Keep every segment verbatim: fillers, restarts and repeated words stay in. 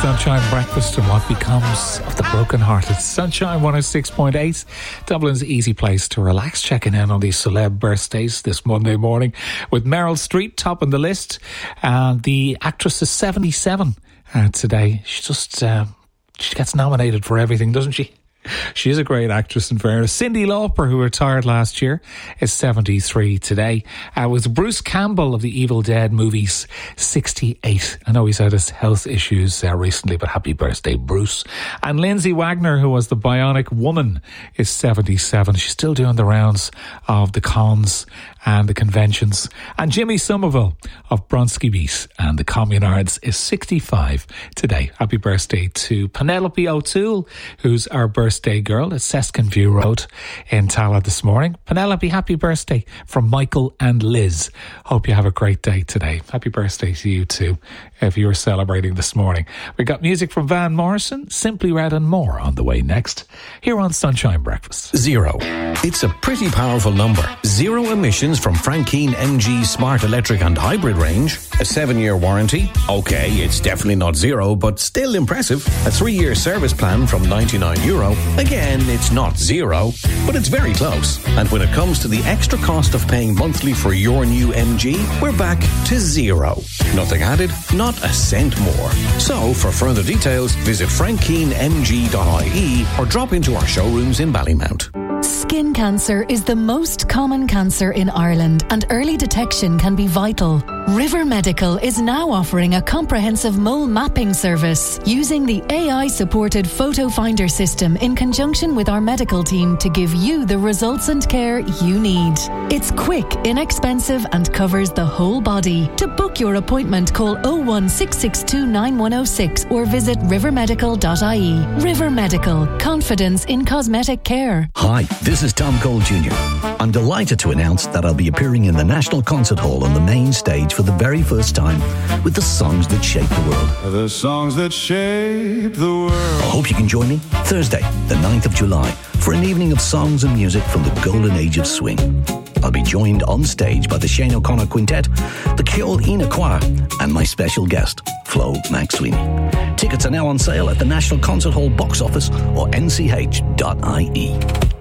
Sunshine Breakfast and what becomes of the broken-hearted. Sunshine one oh six point eight, Dublin's easy place to relax. Checking in on these celeb birthdays this Monday morning with Meryl Streep topping the list. Uh, the actress is seventy-seven uh, today. She just uh, she gets nominated for everything, doesn't she? She is a great actress, in fairness. Cyndi Lauper, who retired last year, is seventy-three today. Uh, was Bruce Campbell of the Evil Dead movies, sixty-eight. I know he's had his health issues uh, recently, but happy birthday, Bruce. And Lindsay Wagner, who was the Bionic Woman, is seventy-seven. She's still doing the rounds of the cons and the conventions. And Jimmy Somerville of Bronski Beat and the Communards is sixty-five today. Happy birthday to Penelope O'Toole, who's our birthday girl at Seskin View Road in Tala this morning. Penelope, happy birthday from Michael and Liz. Hope you have a great day today. Happy birthday to you too, if you were celebrating this morning. We got music from Van Morrison, Simply Red and more on the way next, here on Sunshine Breakfast. Zero. It's a pretty powerful number. Zero emissions from Frank Keen M G Smart Electric and Hybrid range. A seven-year warranty. Okay, it's definitely not zero, but still impressive. A three-year service plan from ninety-nine euro. Again, it's not zero, but it's very close. And when it comes to the extra cost of paying monthly for your new M G, we're back to zero. Nothing added, not a cent more. So, for further details, visit frank keen m g dot i e or drop into our showrooms in Ballymount. Skin cancer is the most common cancer in Ireland, and early detection can be vital. River Medical is now offering a comprehensive mole mapping service using the A I-supported Photo Finder system in conjunction with our medical team to give you the results and care you need. It's quick, inexpensive, and covers the whole body. To book your appointment, call oh one six six two nine one oh six or visit river medical dot i e. River Medical, confidence in cosmetic care. Hi, this is Tom Cole Junior I'm delighted to announce that I'll be appearing in the National Concert Hall on the main stage for the very first time with the songs that shape the world. The songs that shape the world. I hope you can join me Thursday, the ninth of July, for an evening of songs and music from the golden age of swing. I'll be joined on stage by the Shane O'Connor Quintet, the Ceol Ina Choir, and my special guest, Flo McSweeney. Tickets are now on sale at the National Concert Hall box office or n c h dot i e.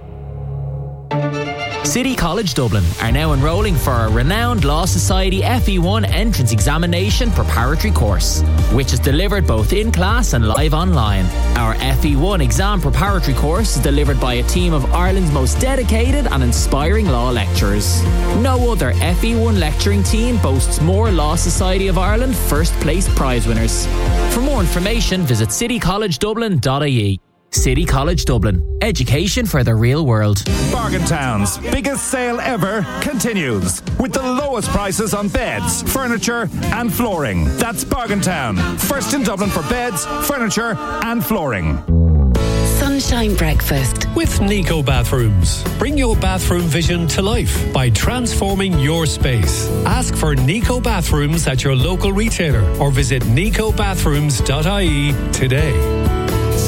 City College Dublin are now enrolling for a renowned Law Society F E one entrance examination preparatory course, which is delivered both in class and live online. Our F E one exam preparatory course is delivered by a team of Ireland's most dedicated and inspiring law lecturers. No other F E one lecturing team boasts more Law Society of Ireland first place prize winners. For more information, visit city college dublin dot i e. City College Dublin. Education for the real world. Bargain Town's biggest sale ever continues with the lowest prices on beds, furniture and flooring. That's Bargain Town. First in Dublin for beds, furniture and flooring. Sunshine Breakfast with Nico Bathrooms. Bring your bathroom vision to life by transforming your space. Ask for Nico Bathrooms at your local retailer or visit nico bathrooms dot i e today.